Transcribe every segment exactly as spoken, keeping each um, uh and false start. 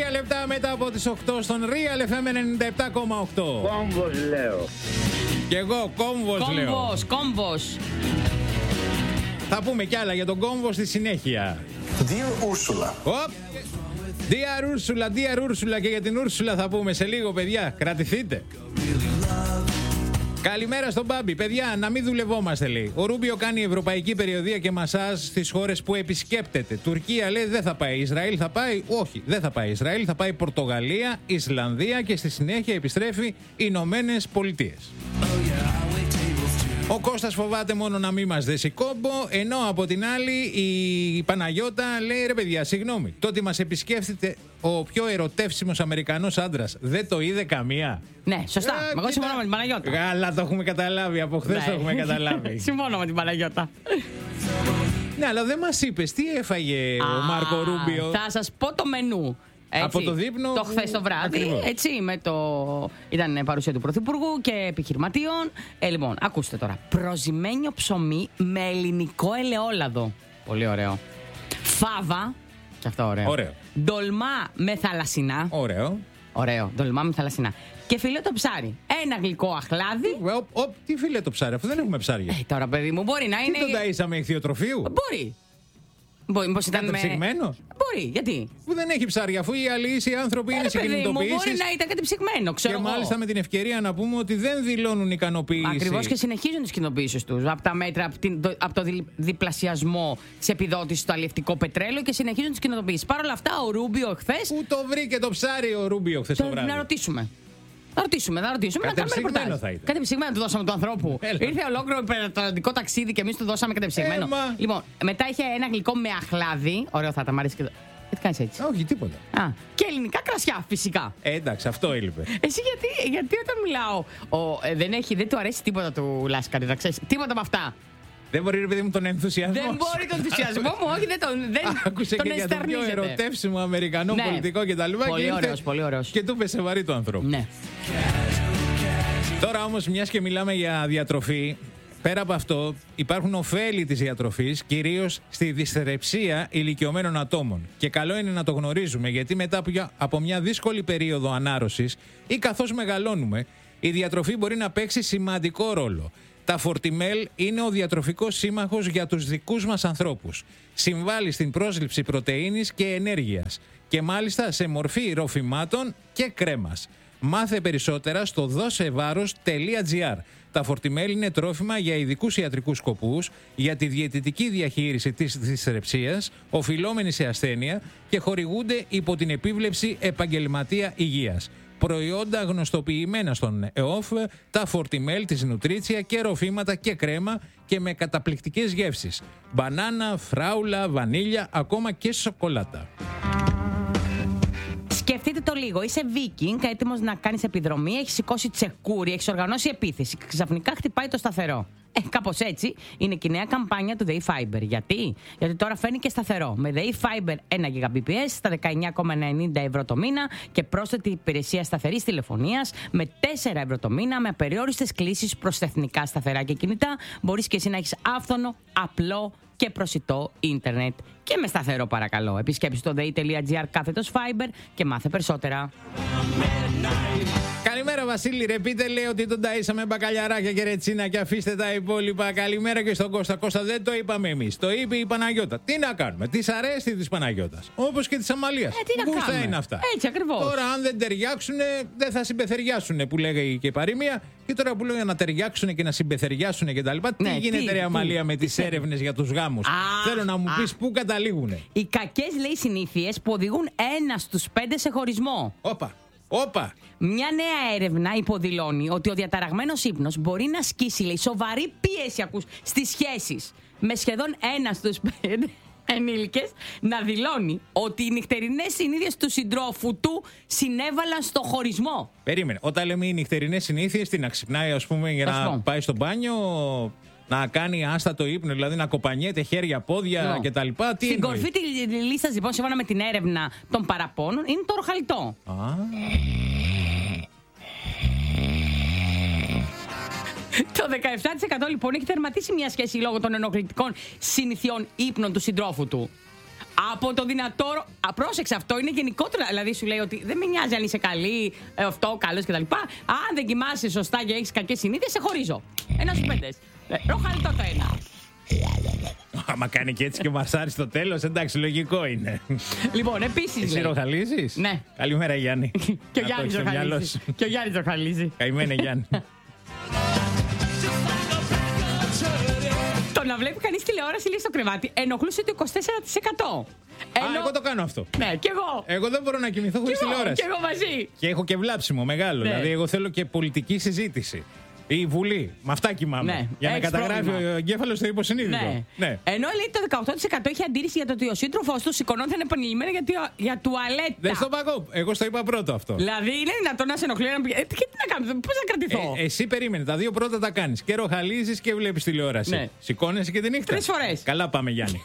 Τρία λεπτά μετά από τις οκτώ στον Real εφ εμ ενενήντα επτά κόμμα οκτώ. Κόμβος λέω. Κι εγώ κόμβος λέω. Κόμβος, κόμβος. Θα πούμε κι άλλα για τον κόμβο στη συνέχεια. Dear Ursula. Οπ. Dear Ursula, dear Ursula, και για την Ursula θα πούμε σε λίγο, παιδιά. Κρατηθείτε. Καλημέρα στον Μπάμπη. Παιδιά, να μην δουλευόμαστε, λέει. Ο Ρούμπιο κάνει ευρωπαϊκή περιοδεία και μασάζ στις χώρες που επισκέπτεται. Τουρκία, λέει, δεν θα πάει. Ισραήλ θα πάει. Όχι, δεν θα πάει. Ισραήλ θα πάει Πορτογαλία, Ισλανδία και στη συνέχεια επιστρέφει Ηνωμένες Πολιτείες. Ο Κώστας φοβάται μόνο να μην μας δέσει κόμπο, ενώ από την άλλη η Παναγιώτα λέει, ρε παιδιά, συγγνώμη, το ότι μας επισκέφτεται ο πιο ερωτεύσιμος Αμερικανός άντρας δεν το είδε καμία. Ναι, σωστά. Ε, Εγώ συμφωνώ με την Παναγιώτα. Γάλα, το έχουμε καταλάβει, από χθες Ναι. το έχουμε καταλάβει. Συμφωνώ με την Παναγιώτα. Ναι, αλλά δεν μας είπες τι έφαγε ο Μάρκο Ρούμπιο. Θα σας πω το μενού. Έτσι, Από το δείπνο. Το χθες το βράδυ. Ακριβώς. Έτσι, με το... Ήταν παρουσία του Πρωθυπουργού και επιχειρηματίων. Ε, λοιπόν, ακούστε τώρα. Προζυμένιο ψωμί με ελληνικό ελαιόλαδο. Πολύ ωραίο. Φάβα. Και αυτό ωραίο. Ωραίο. Ντολμά με θαλασσινά. Ωραίο. Ωραίο. Ντολμά με θαλασσινά. Και φιλέτο ψάρι. Ένα γλυκό αχλάδι. Οπ, οπ, τι φίλε το ψάρι, αφού δεν έχουμε ψάρια. Ε, τώρα, παιδί μου, μπορεί να Τι είναι. τον ταΐσαμε ηχθειοτροφείου. Μπορεί. Μπορεί, μήπως ήταν με... Κατεψυγμένο. Μπορεί, γιατί. Που δεν έχει ψάρια, αφού οι αλήθειοι άνθρωποι είναι Ε, παιδί μου, συγκινητοποιήσεις. μπορεί να ήταν κατεψυγμένο, ξέρω Και εγώ. μάλιστα με την ευκαιρία να πούμε ότι δεν δηλώνουν ικανοποίηση. Ακριβώς, και συνεχίζουν τις κοινοποιήσεις τους από τα μέτρα, από, την, από το δι, διπλασιασμό της επιδότησης στο αλλιευτικό πετρέλαιο και συνεχίζουν τις κοινοποιήσεις. Παρ' όλα αυτά, ο Ρούμπιο χθες. Πού το βρήκε το ψάρι ο Ρούμπιο χθες το βράδυ. Να ρωτήσουμε. Να ρωτήσουμε, να ρωτήσουμε. Να κάνουμε Κατεψυγμένο ρεπορτάζ. θα ήταν. Κατεψυγμένο του δώσαμε του ανθρώπου. Έλα. Ήρθε ολόκληρο υπερατλαντικό ταξίδι και εμείς του δώσαμε κατεψυγμένο. Έμα. Λοιπόν, μετά είχε ένα γλυκό με αχλάδι. Ωραίο θα ήταν, μ' αρέσει και το. Ε, τι κάνεις έτσι. Όχι, τίποτα. Α, και ελληνικά κρασιά, φυσικά. Ε, εντάξει, αυτό έλειπε. Εσύ γιατί, γιατί όταν μιλάω, ο, ε, δεν, έχει, δεν του αρέσει τίποτα του Λάσκαρη, να ξέρεις. Τίποτα από αυτά. Δεν μπορεί, ρε παιδί μου, τον ενθουσιασμό. Δεν μπορεί τον ενθουσιασμό μου, όχι, δεν τον. Δεν, Άκουσε τον και για τον πιο εστερνίζεται. ερωτεύσιμο Αμερικανό Ναι. πολιτικό κτλ. Πολύ Και ήρθε ωραίος, πολύ ωραίος. Και του πέσε βαρύ του ανθρώπου. Ναι. Τώρα όμως, μιας και μιλάμε για διατροφή, πέρα από αυτό υπάρχουν ωφέλη της διατροφής, κυρίως στη δυσθρεψία ηλικιωμένων ατόμων. Και καλό είναι να το γνωρίζουμε, γιατί μετά από μια δύσκολη περίοδο ανάρρωσης ή καθώς μεγαλώνουμε, η διατροφή μπορεί να παίξει σημαντικό ρόλο. Τα Fortimel είναι ο διατροφικός σύμμαχος για τους δικούς μας ανθρώπους. Συμβάλλει στην πρόσληψη πρωτεΐνης και ενέργειας και μάλιστα σε μορφή ροφημάτων και κρέμας. Μάθε περισσότερα στο δώσεβάρος τελεία τζι άρ. Τα Fortimel είναι τρόφιμα για ειδικούς ιατρικούς σκοπούς, για τη διαιτητική διαχείριση της δυσθρεψίας, οφειλόμενη σε ασθένεια και χορηγούνται υπό την επίβλεψη επαγγελματία υγείας. Προϊόντα γνωστοποιημένα στον ΕΟΦ, τα Fortimel της Νουτρίτσια και ροφήματα και κρέμα και με καταπληκτικές γεύσεις. Μπανάνα, φράουλα, βανίλια, ακόμα και σοκολάτα. Σκεφτείτε το λίγο. Είσαι Βίκινγκ, έτοιμος να κάνεις επιδρομή, έχεις σηκώσει τσεκούρι, έχεις οργανώσει επίθεση. Ξαφνικά χτυπάει το σταθερό. Ε, κάπως έτσι είναι και η νέα καμπάνια του ΔΕΗ Fiber. Γιατί? Γιατί τώρα φαίνει και σταθερό. Με ΔΕΗ Fiber ένα γιγαμπιτ στα δεκαεννιά κόμμα ενενήντα ευρώ το μήνα και πρόσθετη υπηρεσία σταθερής τηλεφωνίας με τέσσερα ευρώ το μήνα με απεριόριστες κλήσεις προς τα εθνικά σταθερά και κινητά. Μπορείς και εσύ να έχεις άφθονο, απλό και προσιτό ίντερνετ και με σταθερό, παρακαλώ. Επισκέψου το δέι τελεία τζι άρ κάθετος Fiber και μάθε περισσότερα. Καλημέρα Βασίλη, ρε πείτε λέει ότι τον ταΐσαμε μπακαλιαράκια και ρετσίνα και αφήστε τα υπόλοιπα. Καλημέρα και στον Κώστα. Κώστα, δεν το είπαμε εμείς, το είπε η Παναγιώτα. Τι να κάνουμε, της αρέστη της Παναγιώτας, όπως και της Αμαλίας. Ε, τι να Γούστα κάνουμε. είναι αυτά. Έτσι ακριβώς. Τώρα αν δεν ταιριάξουνε δεν θα συμπεθεριάσουνε που λέγει και η παροιμία. Και τώρα που λέγανε να ταιριάξουνε και να συμπεθεριάσουνε και τα λοιπά. Ναι, τι γίνεται τι, ρε Αμαλία τι, με τι τις θέλει. έρευνες για τους γάμους. Α, Θέλω να μου α. πεις πού καταλήγουνε. Οι κακές, λέει, συνήθειες που οδηγούν ένα στους πέντε σε χωρισμό. Όπα, όπα. Μια νέα έρευνα υποδηλώνει ότι ο διαταραγμένος ύπνος μπορεί να ασκήσει, λέει, σοβαρή πίεση, ακούς, στις σχέσεις. Με σχεδόν ένα στους πέντε ενήλικες να δηλώνει ότι οι νυχτερινές συνήθειες του συντρόφου του συνέβαλαν στο χωρισμό. Περίμενε. Όταν λέμε οι νυχτερινές συνήθειες, τι να ξυπνάει, ας πούμε, για Θα σου να πω. πάει στο μπάνιο, να κάνει άστατο ύπνο, δηλαδή να κοπανιέται χέρια, πόδια Λοιπόν, κτλ. Τι στην εννοείς? κορφή τη λίστα, λοιπόν, σύμφωνα με την έρευνα των παραπώνων, είναι το ροχαλιτό. Α, Το δεκαεπτά τοις εκατό λοιπόν έχει τερματίσει μια σχέση λόγω των ενοχλητικών συνηθιών ύπνων του συντρόφου του. Από το δυνατό. Α, πρόσεξε, αυτό είναι γενικότερα. Δηλαδή σου λέει ότι δεν με νοιάζει αν είσαι καλή, ε, αυτό, καλό κτλ. Αν δεν κοιμάσαι σωστά και έχεις κακές συνήθειες, σε χωρίζω. Ένα σου πέντε. Ροχαλιτό το ένα. Άμα κάνει και έτσι και μασάρει στο τέλος, εντάξει, λογικό είναι. Λοιπόν, επίσης. Εσύ ροχαλίζεις? Ναι. Καλημέρα, Γιάννη. Και ο Γιάννης ροχαλίζει. Και ο Γιάννης ροχαλίζει. Καημένε, Γιάννη. Το να βλέπει κανείς τηλεόραση λίγο στο κρεβάτι ενοχλούσε το είκοσι τέσσερα τοις εκατό. Ενώ... Α, εγώ το κάνω αυτό. Ναι, κι εγώ. Εγώ δεν μπορώ να κοιμηθώ χωρίς τηλεόραση. Κι εγώ μαζί. Και έχω και βλάψιμο μεγάλο. Ναι. Δηλαδή, εγώ θέλω και πολιτική συζήτηση. Η Βουλή. Με αυτά κοιμάμαι. Ναι. Για να καταγράφει πρόβλημα. Ο εγκέφαλος στο υποσυνείδητο. Ναι. Ναι. Ενώ λέει το δεκαοκτώ τοις εκατό είχε αντίρρηση για το ότι ο σύντροφός του σηκωνόταν επανειλημμένα για, για τουαλέτα. Δεν στο παγώ. Εγώ στο είπα πρώτο αυτό. Δηλαδή είναι δυνατόν να σε ενοχλεί να πει. Ε, τι να κάνω, πώς να κρατηθώ. Ε, εσύ περίμενε. Τα δύο πρώτα τα κάνεις. Και ροχαλίζεις και βλέπεις τηλεόραση. Ναι. Σηκώνεσαι και τη νύχτα. Τρεις φορές. Καλά πάμε, Γιάννη.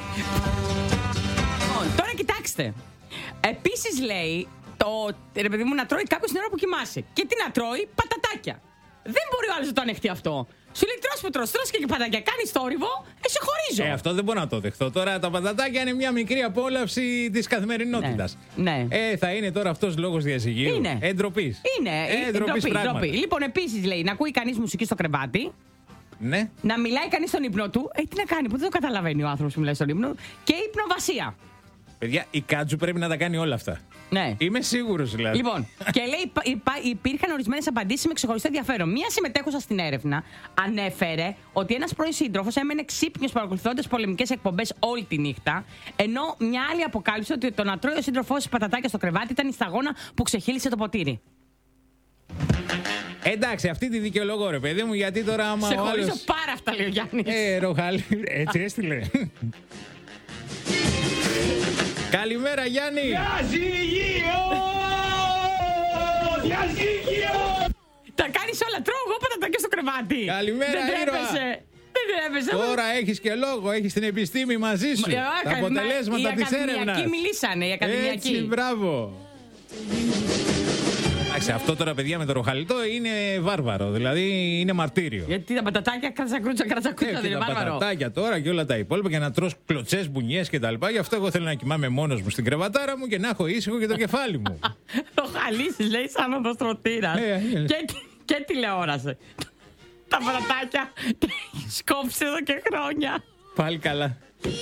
Τώρα κοιτάξτε. Επίσης λέει το ρε παιδί μου να τρώει κάποιο την ώρα που κοιμάσαι. Και τι να τρώει, πατατάκια. Δεν μπορεί ο άλλος να το ανεχτεί αυτό. Σου λέει τρως που τρως, τρως και πατατάκια. Κάνεις θόρυβο, ε, σε χωρίζω. Ε, αυτό δεν μπορώ να το δεχτώ. Τώρα τα πατατάκια είναι μια μικρή απόλαυση της καθημερινότητας. Ναι. Ναι. Ε, θα είναι τώρα αυτός λόγος διαζυγίου. Είναι. Ε, ντροπής. Είναι. Ε, ντροπής ντροπή. Λοιπόν, επίσης λέει να ακούει κανείς μουσική στο κρεβάτι. Ναι. Να μιλάει κανείς στον ύπνο του. Ε, τι να κάνει, που δεν το καταλαβαίνει ο άνθρωπος που μιλάει στον ύπνο. Και υπνοβασία. Παιδιά, η Κάτζου πρέπει να τα κάνει όλα αυτά. Ναι. Είμαι σίγουρος δηλαδή. Λοιπόν, και λέει υπήρχαν ορισμένες απαντήσεις με ξεχωριστό ενδιαφέρον. Μία συμμετέχουσα στην έρευνα ανέφερε ότι ένας πρώην σύντροφος έμενε ξύπνιος παρακολουθώντας πολεμικές εκπομπές όλη τη νύχτα. Ενώ μια άλλη αποκάλυψε ότι το να τρώει ο σύντροφός πατατάκια στο κρεβάτι ήταν η σταγόνα που ξεχύλισε το ποτήρι. Εντάξει, αυτή τη δικαιολογώ, ρε παιδί μου, γιατί τώρα άμα. Σε χωρίζω άλλος... πάρα αυτά, λέει ο Γιάννης. Ε, Ροχάλη, έτσι έστειλε. Καλημέρα, Γιάννη! Διαζύγιο! Διαζύγιο! Τα κάνεις όλα, τρώω εγώ πατατάκια στο κρεβάτι. Καλημέρα, δεν τρέπεσαι. Δεν τρέπεσαι. Τώρα έχεις και λόγο, έχεις την επιστήμη μαζί σου. Μα, τα αποτελέσματα της έρευνας. Οι ακαδημιακοί μιλήσανε, οι ακαδημιακοί. Έτσι, μπράβο. Εντάξει, αυτό τώρα, παιδιά, με το ροχαλιτό είναι βάρβαρο. Δηλαδή είναι μαρτύριο. Γιατί τα πατατάκια κρατσακρούτσα, κρατσακρούτσα δεν είναι βάρβαρο. Τα πατατάκια τώρα και όλα τα υπόλοιπα και να τρως κλωτσές, μπουνιές κτλ. Γι' αυτό εγώ θέλω να κοιμάμαι μόνος μου στην κρεβατάρα μου και να έχω ήσυχο και το κεφάλι μου. Ροχαλίσεις, λέει, σαν οδοστρωτήρας. και, και τηλεόραση. Τα πατατάκια σκόψε εδώ και χρόνια. Πάλι καλά.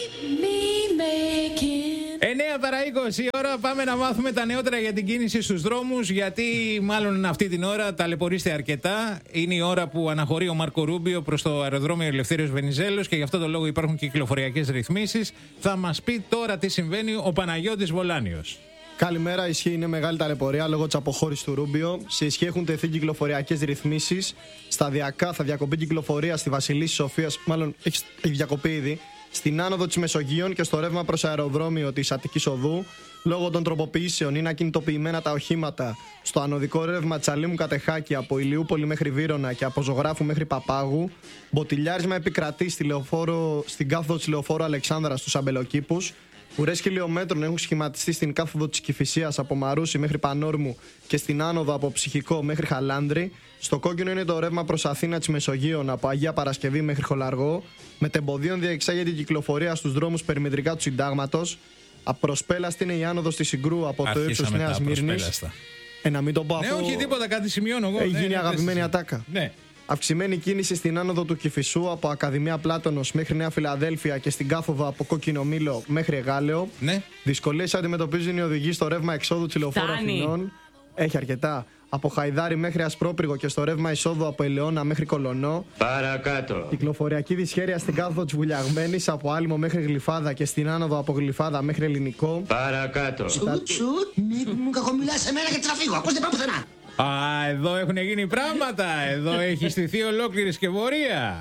εννέα παρά είκοσι ώρα, πάμε να μάθουμε τα νεότερα για την κίνηση στους δρόμους. Γιατί μάλλον αυτή την ώρα ταλαιπωρείστε αρκετά. Είναι η ώρα που αναχωρεί ο Μάρκο Ρούμπιο προς το αεροδρόμιο Ελευθέριος Βενιζέλος και γι' αυτό το λόγο υπάρχουν και κυκλοφοριακές ρυθμίσεις. Θα μας πει τώρα τι συμβαίνει ο Παναγιώτης Βολάνιος. Καλημέρα, ισχύει, είναι μεγάλη ταλαιπωρία λόγω της αποχώρησης του Ρούμπιο. Σε ισχύ έχουν τεθεί κυκλοφοριακές ρυθμίσεις. Σταδιακά θα διακοπεί κυκλοφορία στη Βασιλίσσης Σοφίας, μάλλον έχει διακοπεί ήδη. Στην άνοδο της Μεσογείων και στο ρεύμα προς αεροδρόμιο της Αττικής Οδού. Λόγω των τροποποιήσεων είναι ακινητοποιημένα τα οχήματα στο ανωδικό ρεύμα Τσαλίμου Κατεχάκη από Ηλιούπολη μέχρι Βύρωνα και από Ζωγράφου μέχρι Παπάγου. Μποτιλιάρισμα επικρατεί στη λεωφόρο, στην κάθοδο της λεωφόρου Αλεξάνδρα στους Αμπελοκήπους. Ουρές χιλιόμετρων έχουν σχηματιστεί στην κάθοδο της Κηφισίας από Μαρούσι μέχρι Πανόρμου και στην άνοδο από Ψυχικό μέχρι Χαλάνδρη. Στο κόκκινο είναι το ρεύμα προς Αθήνα της Μεσογείων από Αγία Παρασκευή μέχρι Χολαργό. Μετεμποδίων διεξάγεται η κυκλοφορία στους δρόμους περιμετρικά του Συντάγματος. Απροσπέλαστη είναι η άνοδος της Συγκρού από το ύψος Νέας Σμύρνης. Ε, να μην το πω ναι, αφού... όχι τίποτα, κάτι σημειώνω εγώ. Έχει ναι, γίνει ναι, αγαπημένη ναι, ατάκα. Ναι. Αυξημένη κίνηση στην άνοδο του Κηφισού από Ακαδημία Πλάτωνος μέχρι Νέα Φιλαδέλφια και στην κάθοδο από Κόκκινο Μήλο μέχρι Εγάλεο. Ναι. Δυσκολίες αντιμετωπίζουν οι οδηγοί στο ρεύμα εξόδου της λεωφόρου Αθηνών. Έχει αρκετά. Από Χαϊδάρι μέχρι Ασπρόπυργο και στο ρεύμα εισόδου από Ελαιώνα μέχρι Κολονό. Παρακάτω. Κυκλοφοριακή δυσχέρεια στην κάθοδο της Βουλιαγμένης από Άλυμο μέχρι Γλυφάδα και στην άνοδο από Γλυφάδα μέχρι Ελληνικό. Παρακάτω. Σουτ, σουτ, μη μου κακομιλάς σε μένα και θα φύγω. Πώς δεν πάω πουθενά. Α, εδώ έχουν γίνει πράγματα. Εδώ έχει στηθεί ολόκληρη σκευωρία.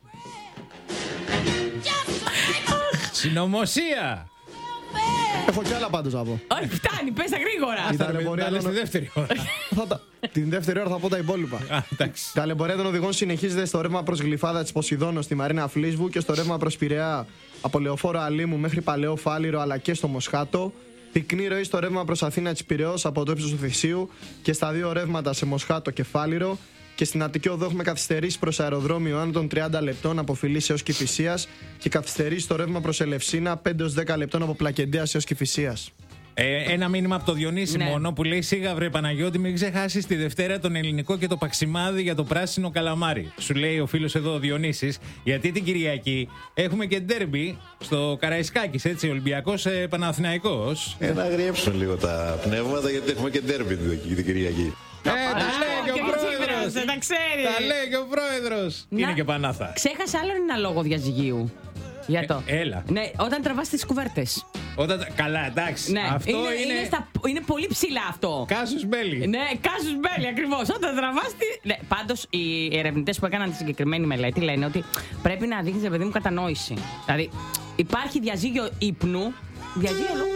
Συνωμοσία. Έχω κι άλλα πάντως να πω. Όχι, φτάνει, πες τα γρήγορα. Η ταλαιπωρία είναι στη δεύτερη ώρα. Την δεύτερη ώρα θα πω τα υπόλοιπα. Η ταλαιπωρία των οδηγών συνεχίζεται στο ρεύμα προς Γλυφάδα της Ποσειδώνος στη Μαρίνα Φλίσβου και στο ρεύμα προς Πειραιά από Λεωφόρο Αλήμου μέχρι Παλαιό Φάληρο αλλά και στο Μοσχάτο. Πυκνή ροή στο ρεύμα προς Αθήνα της Πειραιώς από το ύψος του Θησίου και στα δύο ρεύματα σε Μοσχάτο και Φάληρο. Και στην Αττική Οδό έχουμε καθυστερήσει προς αεροδρόμιο άνω των τριάντα λεπτών από Φιλής έως Κηφισίας και καθυστερήσει το ρεύμα προς Ελευσίνα πέντε έως δέκα λεπτών από Πλακεντέας έως Κηφισίας. Ε, ένα μήνυμα από το Διονύση Ναι. μόνο που λέει: Σίγα βρε Παναγιώτη, μην ξεχάσεις τη Δευτέρα τον ελληνικό και το παξιμάδι για το πράσινο καλαμάρι. Σου λέει ο φίλος εδώ ο Διονύσης, γιατί την Κυριακή έχουμε και ντέρμπι στο Καραϊσκάκης, έτσι, Ολυμπιακός ε, Παναθηναϊκός. Ε, να αγριέψουν λίγο τα πνεύματα γιατί έχουμε και ντέρμπι την Κυριακή. Ε, τα λέει και ο και πρόεδρος. Τσίπρας, τα ξέρει. Τα λέει και ο πρόεδρος. Να- Είναι και Πανάθα. Ξέχασα άλλο ένα λόγο διαζυγίου. Για το. Ε, έλα. Ναι, όταν τραβάς τις κουβέρτες. Όταν... Καλά, εντάξει. Ναι, Αυτό είναι, είναι. είναι, στα- είναι πολύ ψηλά αυτό. Κάσους μπέλι. Ναι, κάσους μπέλι ακριβώς. Όταν τραβάς τη... Ναι, πάντως οι ερευνητές που έκαναν τη συγκεκριμένη μελέτη λένε ότι πρέπει να δείχνεις, ρε παιδί μου, κατανόηση. Δηλαδή, υπάρχει διαζύγιο ύπνου, διαζύγιο λόγου.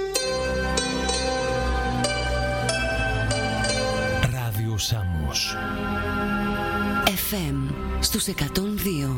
Ράδιο Σάμος. εφ εμ στους εκατόν δύο.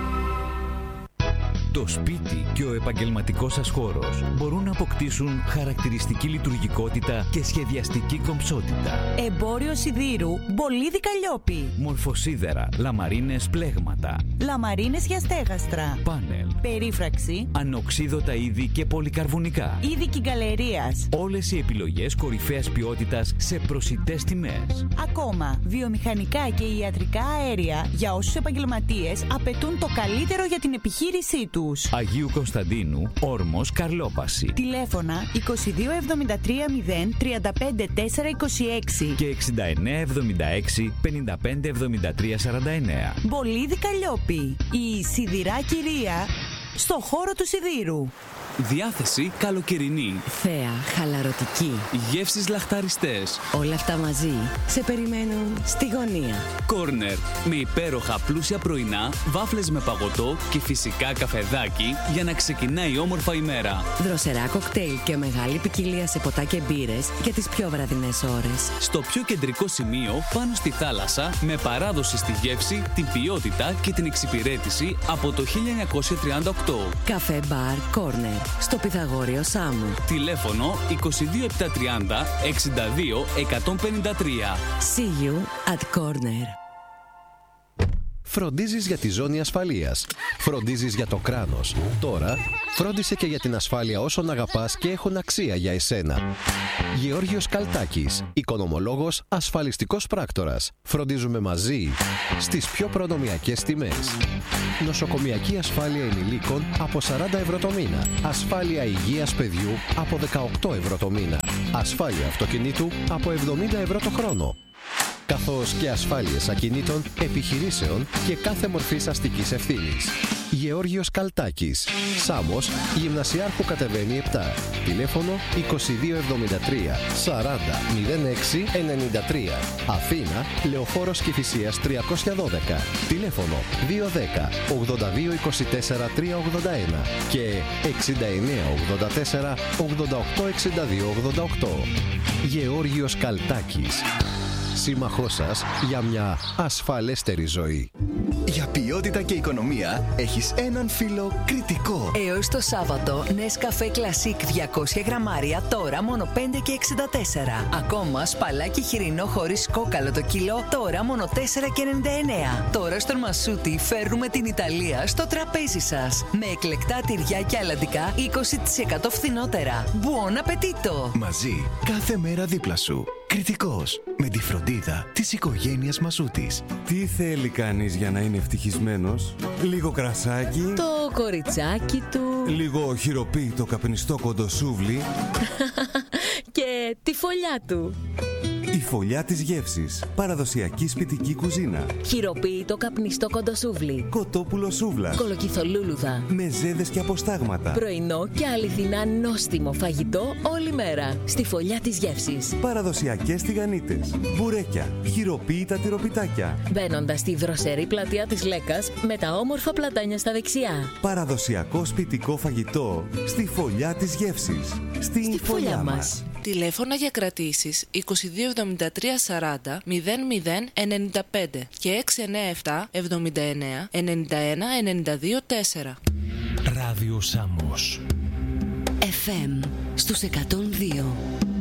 Το σπίτι και ο επαγγελματικός σας χώρος μπορούν να αποκτήσουν χαρακτηριστική λειτουργικότητα και σχεδιαστική κομψότητα. Εμπόριο σιδήρου Μπολίδι Καλλιόπη. Μορφοσίδερα, λαμαρίνες πλέγματα, Λαμαρίνες για στέγαστρα. πάνελ, Περίφραξη. ανοξίδωτα είδη και πολυκαρβουνικά. Είδη κυγκαλερίας. Όλες οι επιλογές κορυφαίας ποιότητας σε προσιτές τιμές. Ακόμα, βιομηχανικά και ιατρικά αέρια για όσους επαγγελματίες απαιτούν το καλύτερο για την επιχείρησή τους. Αγίου Κωνσταντίνου, Όρμος, Καρλόπαση Τηλέφωνα είκοσι δύο εβδομήντα τρία μηδέν τριάντα πέντε τέσσερα είκοσι έξι. και εξήντα εννέα εβδομήντα έξι πενήντα πέντε εβδομήντα τρία σαράντα εννέα. Μπολίδι Καλλιόπη. Η σιδηρά κυρία στο χώρο του σιδήρου. Διάθεση καλοκαιρινή. Θέα, χαλαρωτική. Γεύσεις λαχταριστές. Όλα αυτά μαζί σε περιμένουν στη γωνία. Κόρνερ. Με υπέροχα πλούσια πρωινά, βάφλες με παγωτό και φυσικά καφεδάκι για να ξεκινάει όμορφα η μέρα. Δροσερά κοκτέιλ και μεγάλη ποικιλία σε ποτά και μπύρες για τις πιο βραδινές ώρες. Στο πιο κεντρικό σημείο, πάνω στη θάλασσα, με παράδοση στη γεύση, την ποιότητα και την εξυπηρέτηση από το χίλια εννιακόσια τριάντα οκτώ. Καφέ μπαρ Κόρνερ στο Πυθαγόριο Σάμου. Τηλέφωνο είκοσι δύο επτακόσια τριάντα εξήντα δύο εκατόν πενήντα τρία. See you at Corner. Φροντίζεις για τη ζώνη ασφαλείας. Φροντίζεις για το κράνος. Τώρα, φρόντισε και για την ασφάλεια όσων αγαπάς και έχουν αξία για εσένα. Γεώργιος Καλτάκης, οικονομολόγος, ασφαλιστικός πράκτορας. Φροντίζουμε μαζί στις πιο προνομιακές τιμές. Νοσοκομιακή ασφάλεια ενηλίκων από σαράντα ευρώ το μήνα. Ασφάλεια υγείας παιδιού από δεκαοκτώ ευρώ το μήνα. Ασφάλεια αυτοκινήτου από εβδομήντα ευρώ το χρόνο. Καθώς και ασφάλειες ακινήτων, επιχειρήσεων και κάθε μορφής αστικής ευθύνης. Γεώργιος Καλτάκης, Σάμος, Γυμνασιάρχου κατεβαίνει επτά. Τηλέφωνο είκοσι δύο εβδομήντα τρία σαράντα μηδέν έξι ενενήντα τρία. Αθήνα, Λεωφόρος Κηφισίας τριακόσια δώδεκα. Τηλέφωνο δύο ένα μηδέν ογδόντα δύο είκοσι τέσσερα τριακόσια ογδόντα ένα και εξήντα εννέα ογδόντα τέσσερα ογδόντα οκτώ εξήντα δύο ογδόντα οκτώ. Γεώργιος Καλτάκης. Σύμμαχός σας για μια ασφαλέστερη ζωή. Για ποιότητα και οικονομία έχεις έναν φίλο κριτικό. Έως το Σάββατο, Nescafé Classic διακόσια γραμμάρια τώρα μόνο πέντε και εξήντα τέσσερα. Ακόμα σπαλάκι χοιρινό χωρίς κόκαλο το κιλό τώρα μόνο τέσσερα και ενενήντα εννέα. Τώρα στον Μασούτη φέρνουμε την Ιταλία στο τραπέζι σας. Με εκλεκτά τυριά και αλαντικά είκοσι τοις εκατό φθηνότερα. Buon appetito! Μαζί, κάθε μέρα δίπλα σου. Κριτικός, με τη φροντίδα της οικογένειας Μασούτης. Τι θέλει κανείς για να είναι ευτυχισμένος? Λίγο κρασάκι, Το κοριτσάκι του λίγο χειροποίητο καπνιστό κοντοσούβλι και τη φωλιά του. Η φωλιά της γεύσης. Παραδοσιακή σπιτική κουζίνα. Χειροποίητο καπνιστό κοντοσούβλι. Κοτόπουλο σούβλας. Κολοκυθολούλουδα. Με ζέδες και αποστάγματα. Πρωινό και αληθινά νόστιμο φαγητό όλη μέρα. Στη φωλιά της γεύσης. Παραδοσιακές τηγανίτες. Μπουρέκια. Χειροποίητα τυροπιτάκια. Μπαίνοντας στη δροσερή πλατεία της Λέκας με τα όμορφα πλατάνια στα δεξιά. Παραδοσιακό σπιτικό φαγητό. Στη φωλιά της γεύσης. Στην Στη φωλιά μας. Τηλέφωνα για κρατήσεις είκοσι δύο εβδομήντα τρία σαράντα μηδέν μηδέν ενενήντα πέντε και έξι εννέα επτά εβδομήντα εννέα ενενήντα ένα ενενήντα δύο τέσσερα. Ράδιο Σάμος. εφ εμ στους εκατόν δύο.